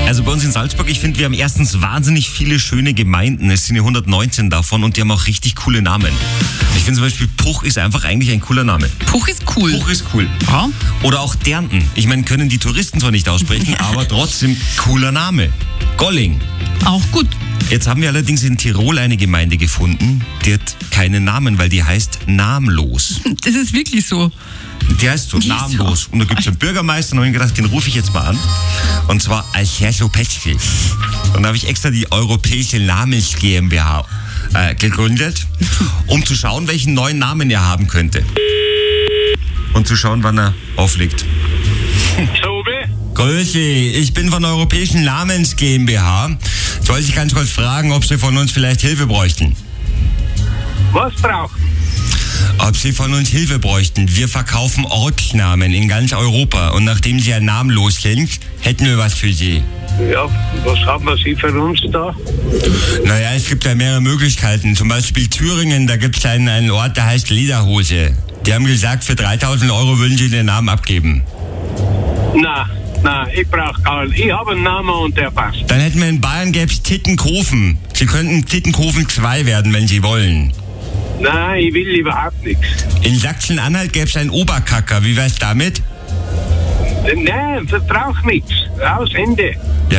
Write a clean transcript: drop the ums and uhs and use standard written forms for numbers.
Also bei uns in Salzburg, ich finde, wir haben erstens wahnsinnig viele schöne Gemeinden. Es sind ja 119 davon und die haben auch richtig coole Namen. Ich finde zum Beispiel Puch ist einfach eigentlich ein cooler Name. Puch ist cool. Puch ist cool. Ja. Oder auch Dernten. Ich meine, können die Touristen zwar nicht aussprechen, aber trotzdem cooler Name. Golling. Auch gut. Jetzt haben wir allerdings in Tirol eine Gemeinde gefunden, die hat keinen Namen, weil die heißt Namenlos. Das ist wirklich so. Die heißt so, Namenlos. Und da gibt es einen Bürgermeister und da habe ich gedacht, den rufe ich jetzt mal an. Und zwar Alcherso Petschke. Und da habe ich extra die Europäische Namens GmbH gegründet, um zu schauen, welchen neuen Namen er haben könnte. Und zu schauen, wann er auflegt. Grüße, ich bin von der Europäischen Namens GmbH. Jetzt wollte ich ganz kurz fragen, ob Sie von uns vielleicht Hilfe bräuchten. Was brauchen? Ob Sie von uns Hilfe bräuchten. Wir verkaufen Ortsnamen in ganz Europa. Und nachdem Sie ja namenlos sind, hätten wir was für Sie. Ja, was haben wir Sie für uns da? Naja, es gibt ja mehrere Möglichkeiten. Zum Beispiel Thüringen, da gibt es einen Ort, der heißt Lederhose. Die haben gesagt, für 3.000 Euro würden Sie den Namen abgeben. Na, ich brauche keinen. Ich habe einen Namen und der passt. Dann hätten wir in Bayern, gäbe es Tittenkofen. Sie könnten Tittenkofen 2 werden, wenn Sie wollen. Nein, ich will überhaupt nichts. In Sachsen-Anhalt gäbe es einen Oberkacker. Wie wär's damit? Nein, das braucht nichts. Aus, Ende.